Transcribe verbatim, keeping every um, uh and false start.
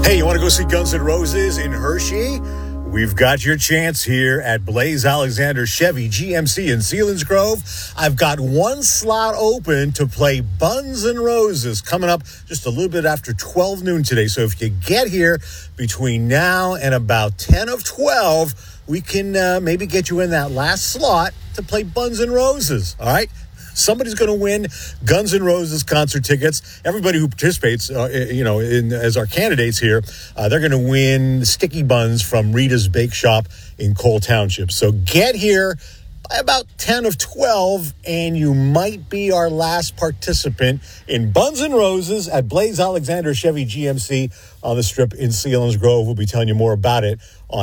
Hey, you want to go see Guns N' Roses in Hershey? We've got your chance here at Blaze Alexander Chevy G M C in Selinsgrove. I've got one slot open to play Guns N' Roses coming up just a little bit after twelve noon today. So if you get here between now and about ten of twelve, we can uh, maybe get you in that last slot to play Guns N' Roses, all right? Somebody's going to win Guns N' Roses concert tickets. Everybody who participates, uh, you know, in, as our candidates here, uh, they're going to win sticky buns from Rita's Bake Shop in Cole Township. So get here by about ten of twelve, and you might be our last participant in Guns N' Roses at Blaze Alexander Chevy G M C on the Strip in Selinsgrove. We'll be telling you more about it on